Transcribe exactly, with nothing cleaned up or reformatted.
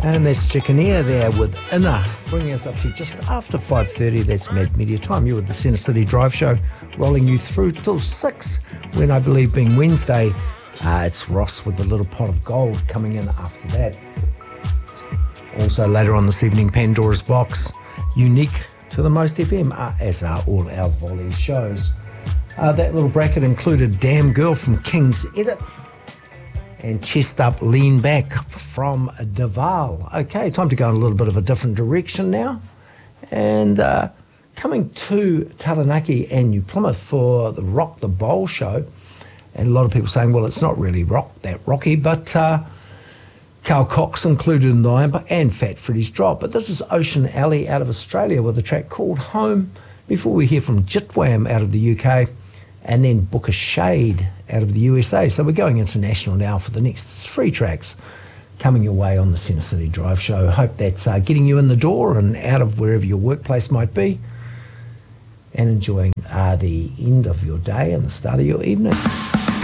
And that's Chickenea there with Inner, bringing us up to just after five thirty. That's Mad Media Time. You're with the Centre City Drive Show, rolling you through till six, when I believe being Wednesday, uh, it's Ross with the Little Pot of Gold coming in after that. Also later on this evening, Pandora's Box, unique to the Most F M, uh, as are all our volley shows. Uh, that little bracket included Damn Girl from King's Edit and Chest Up, Lean Back from Duval. Okay, time to go in a little bit of a different direction now. And uh, coming to Taranaki and New Plymouth for the Rock the Bowl show. And a lot of people saying, well, it's not really rock that rocky, but uh, Carl Cox included in the lineup and Fat Freddy's Drop. But this is Ocean Alley out of Australia with a track called Home, before we hear from Jitwam out of the U K, and then Book a Shade out of the U S A. So we're going international now for the next three tracks coming your way on the Centre City Drive Show. Hope that's uh, getting you in the door and out of wherever your workplace might be, and enjoying uh, the end of your day and the start of your evening.